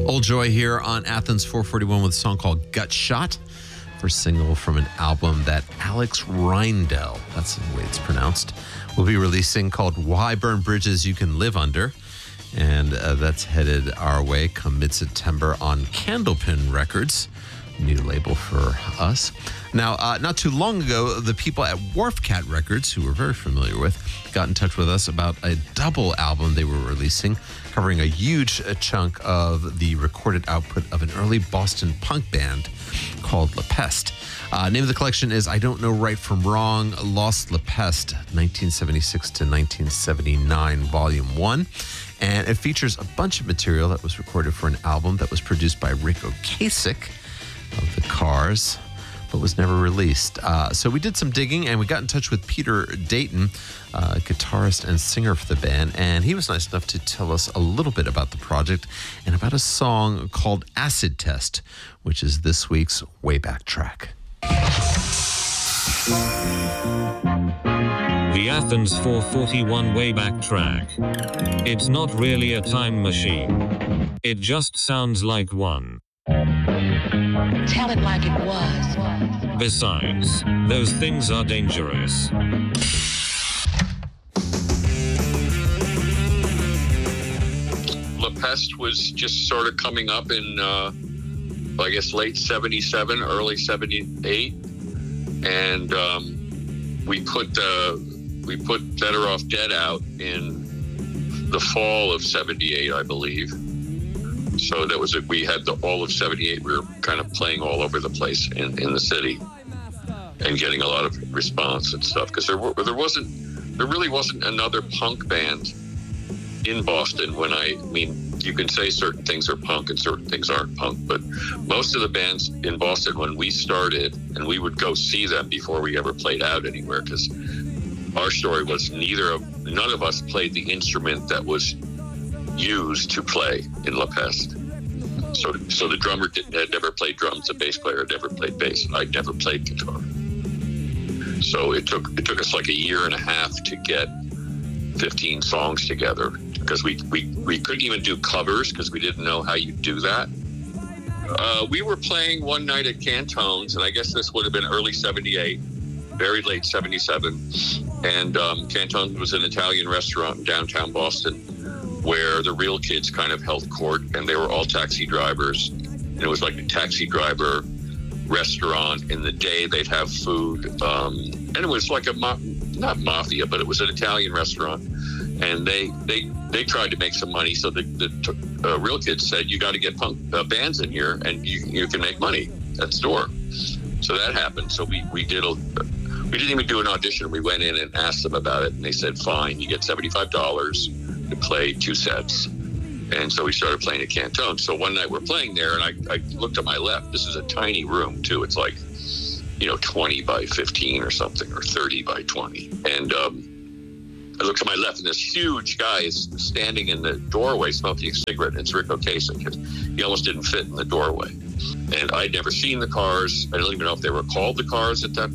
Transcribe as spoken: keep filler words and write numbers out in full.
Old Joy here on Athens four forty-one with a song called Gut Shot, first single from an album that Alex Reindel, that's the way it's pronounced, will be releasing called Why Burn Bridges You Can Live Under. And uh, that's headed our way come mid-September on Candlepin Records, new label for us. Now, uh, not too long ago, the people at Wharf Cat Records, who we're very familiar with, got in touch with us about a double album they were releasing, covering a huge chunk of the recorded output of an early Boston punk band called La Peste. Uh, name of the collection is I Don't Know Right From Wrong, Lost La Peste, nineteen seventy-six to nineteen seventy-nine, Volume one. And it features a bunch of material that was recorded for an album that was produced by Rick Ocasek of The Cars, but was never released. Uh, so we did some digging, and we got in touch with Peter Dayton, uh, guitarist and singer for the band, and he was nice enough to tell us a little bit about the project and about a song called Acid Test, which is this week's Wayback Track. The Athens four forty-one Wayback Track. It's not really a time machine. It just sounds like one. Tell it like it was. Besides, those things are dangerous. La Peste was just sort of coming up in, uh, I guess, late seventy-seven, early seventy-eight. And um, we put uh, we put Better Off Dead out in the fall of seventy-eight, I believe. So that was it. We had the all of seventy-eight. We were kind of playing all over the place in, in the city and getting a lot of response and stuff. Because there were, there wasn't, there really wasn't another punk band in Boston. When I, I mean, you can say certain things are punk and certain things aren't punk, but most of the bands in Boston when we started, and we would go see them before we ever played out anywhere, because our story was neither of, none of us played the instrument that was used to play in La Peste. So, so the drummer did, had never played drums, the bass player had never played bass, and I'd never played guitar. So it took it took us like a year and a half to get fifteen songs together, because we, we, we couldn't even do covers because we didn't know how you do that. Uh, we were playing one night at Cantone's, and I guess this would have been early seventy-eight, very late seventy-seven. And um, Cantone's was an Italian restaurant in downtown Boston where the Real Kids kind of held court, and they were all taxi drivers. And it was like a taxi driver restaurant. In the day, they'd have food. Um, and it was like a, ma- not mafia, but it was an Italian restaurant. And they they, they tried to make some money. So the, the uh, Real Kids said, you got to get punk uh, bands in here, and you you can make money at the store. So that happened. So we, we did a... We didn't even do an audition. We went in and asked them about it, and they said, fine, you get seventy-five dollars to play two sets. And so we started playing at Cantone. So one night we're playing there, and I, I looked to my left. This is a tiny room, too. It's like, you know, twenty by fifteen or something, or thirty by twenty. And um, I looked to my left, and this huge guy is standing in the doorway smoking a cigarette, and it's Rick Ocasek. He almost didn't fit in the doorway. And I'd never seen the Cars. I don't even know if they were called the Cars at that